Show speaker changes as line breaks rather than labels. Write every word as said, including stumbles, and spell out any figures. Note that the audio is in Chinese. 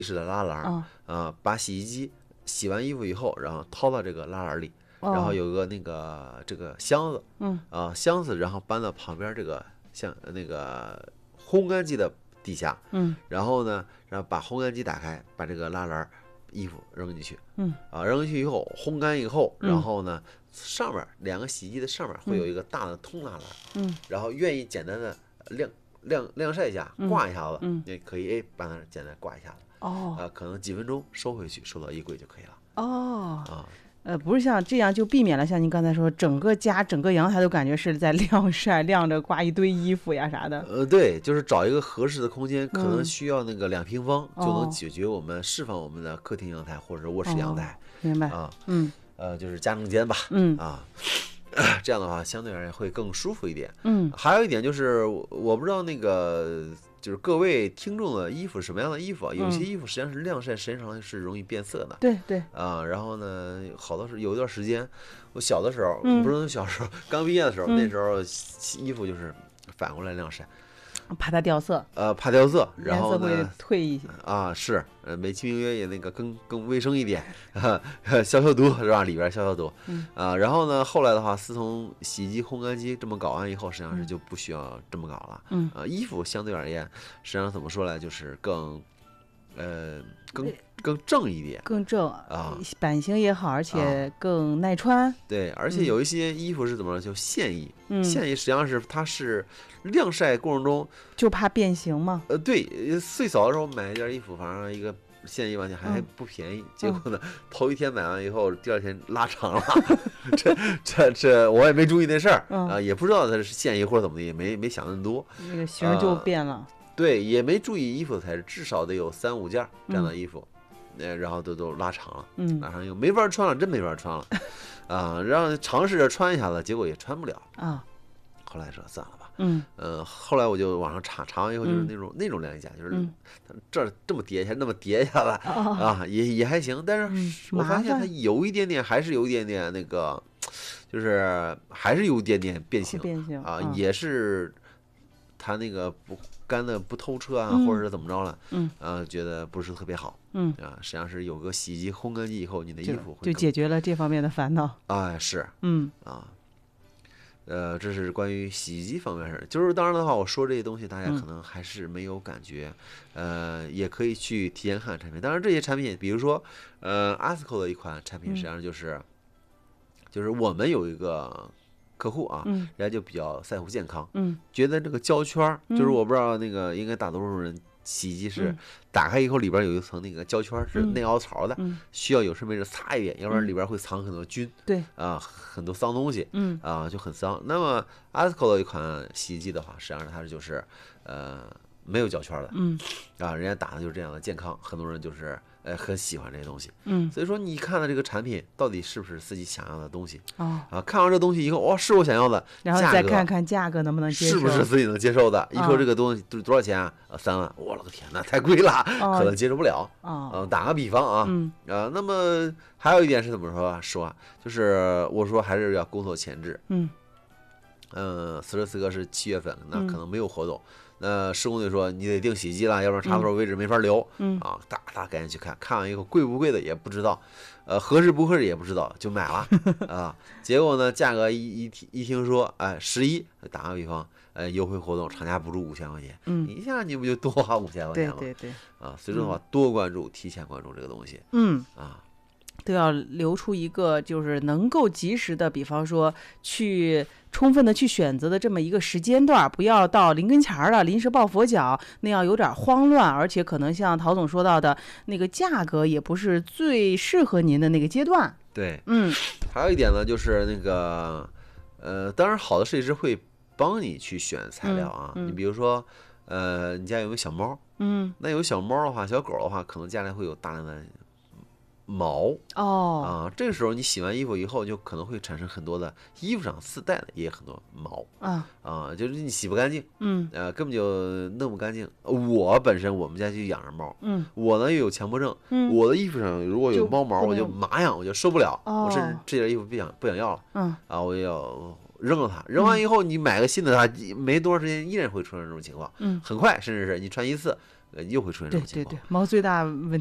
式的拉篮，
哦
呃，把洗衣机洗完衣服以后，然后掏到这个拉篮里，然后
哦，
有个那个这个箱子，
嗯
啊、箱子，然后搬到旁边这个像那个烘干机的底下，
嗯
然后呢，然后把烘干机打开，把这个拉篮衣服扔进去，
嗯
啊，扔进去以后烘干以后，
嗯
然后呢，上面两个洗衣机的上面会有一个大的通拉篮，
嗯
然后愿意简单的晾晾晾晒一下，
嗯
挂一下子，
嗯
也可以哎，把它简单挂一下子，
哦
啊，可能几分钟收回去，收到衣柜就可以了，
哦。
啊，
呃，不是像这样就避免了像您刚才说，整个家、整个阳台都感觉是在晾晒，晾着挂一堆衣服呀啥的。
呃，对，就是找一个合适的空间，可能
嗯
需要那个两平方就
哦
能解决我们释放我们的客厅阳台或者是卧室阳台，
明白。
啊，
嗯
呃，就是家政间吧，
嗯
啊，这样的话相对而言会更舒服一点。
嗯
还有一点就是，我我不知道那个就是各位听众的衣服是什么样的衣服啊？有些
嗯
衣服实际上是晾晒时间长了是容易变色的
对对。
啊。然后呢，好多是有一段时间，我小的时候，
嗯
不是小时候刚毕业的时候，
嗯
那时候衣服就是反过来晾晒，
怕它掉色，
呃，怕掉色，然后
颜色会
呢。
褪一些。
啊，是，呃，美其名曰也那个更更卫生一点，啊，消消毒是吧？里边消消毒，
嗯
啊，然后呢，后来的话，自从洗衣机、烘干机这么搞完以后，实际上是
嗯
就不需要这么搞了。
嗯
啊，衣服相对而言，实际上怎么说呢，就是更，呃，更更正一点。
更正
啊，
版型也好，而且更耐穿。
对，而且
嗯
有一些衣服是怎么着，就线衣，
嗯，
线衣实际上是它是晾晒过程中，
就怕变形嘛。
呃，对，呃最早的时候买一件衣服，反正一个线衣完全还
嗯
不便宜，结果呢，头一天买完以后，第二天拉长了，这这这我也没注意那事儿
嗯
啊，也不知道它是线衣或者怎么的，也没没想那么多，
那个型儿就
啊
变了。
对，也没注意衣服的材质，至少得有三五件儿这样的
嗯
衣服，呃，然后都都拉长了，
嗯
拉长以后没法穿了，真没法穿了，啊，然后尝试着穿一下子，结果也穿不了，
啊，
后来说算了吧。
嗯
呃，后来我就网上查，查完以后就是
嗯
那种、那种晾衣架，就是
嗯
它这儿这么叠一下，那么叠一下来
哦
啊，也也还行。但
嗯
是我发现它
麻烦
有一点点，还是有一点点那个，就是还是有一点点变
会
形
变形
啊，
嗯
也是它那个不干的不透彻啊，
嗯
或者是怎么着了，
嗯
呃，觉得不是特别好
嗯，
啊。实际上是有个洗衣机、烘干机以后，你的衣
就
服会更
就解决了这方面的烦恼。
哎是
嗯
啊。呃，这是关于洗衣机方面的事儿。就是当然的话，我说这些东西，大家
嗯
可能还是没有感觉，呃，也可以去体验看产品。当然，这些产品，比如说，呃 a s c o 的一款产品，实际上就是，就是我们有一个客户啊，
嗯
人家就比较在乎健康，
嗯
觉得这个胶圈儿，就是
嗯
我不知道那个，应该大多数人洗衣机是
嗯
打开以后里边有一层那个胶圈儿是
嗯
内凹槽的，
嗯，
需要有事没事擦一遍，要不然
嗯
里边会藏很多菌
对，
啊，很多脏东西。
嗯
啊，就很脏。那么 a s c o 的一款洗衣机的话，实际上它就是呃没有胶圈的
嗯
啊，人家打的就是这样的健康，很多人就是呃很喜欢这些东西。
嗯
所以说，你看的这个产品到底是不是自己想要的东西
哦，
啊？看完这东西以后，哇，是我想要的，
然后
价格
再看看价格能不能接受。
是不是自己能接受的？一说
啊
这个东西多多少钱啊？呃，三万，我了个天呐，太贵了，
哦
可能接受不了。
哦
嗯，打个比方啊，
嗯
啊，那么还有一点是怎么说啊？说啊，就是我说还是要工作前置。
嗯
嗯，此时此刻是七月份，那
嗯
可能没有活动。那施工队说你得订洗衣机了，要不然插头位置没法留。
嗯
啊，大大赶紧去看，看完以后贵不贵的也不知道，呃，合适不合适也不知道，就买了啊。结果呢，价格一一听一听说，哎，十一，打个比方，呃，优惠活动，厂家补助五千块钱，
嗯，
一下你不就多花五千块钱吗？
对对对，
啊，所以说的话，多关注，提前关注这个东西
嗯。
啊。
都要留出一个就是能够及时的，比方说去充分的去选择的这么一个时间段，不要到临跟前儿了临时抱佛脚，那样有点慌乱，而且可能像陶总说到的那个价格也不是最适合您的那个阶段。
对，
嗯
还有一点呢，就是那个，呃，当然好的设计师会帮你去选材料啊。
嗯嗯
你比如说，呃，你家有没有小猫？
嗯
那有小猫的话，小狗的话，可能家里会有大量的毛
哦
啊。这个时候你洗完衣服以后，就可能会产生很多的衣服上自带的也有很多毛
啊
啊，就是你洗不干净，
嗯
呃，根本就弄不干净。我本身我们家就养着猫，
嗯
我呢又有强迫症，
嗯
我的衣服上如果有
就
猫毛，我就
不能
麻痒，我就受不了，
哦
我甚至这件衣服不想不想要了。
嗯
啊，我要扔了它，扔完以后你买个新的，它没多长时间依然会出现这种情况，
嗯
很快，甚至是你穿一次， 呃又会出现这
对
种情况。
对对，猫最大问